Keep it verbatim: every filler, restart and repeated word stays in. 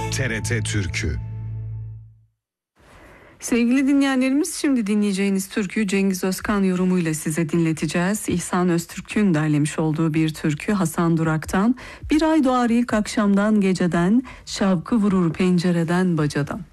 T R T Türkü. Sevgili dinleyenlerimiz, şimdi dinleyeceğiniz türküyü Cengiz Özkan yorumuyla size dinleteceğiz. İhsan Öztürk'ün derlemiş olduğu bir türkü Hasan Durak'tan. Bir ay doğar ilk akşamdan geceden, şavkı vurur pencereden bacadan.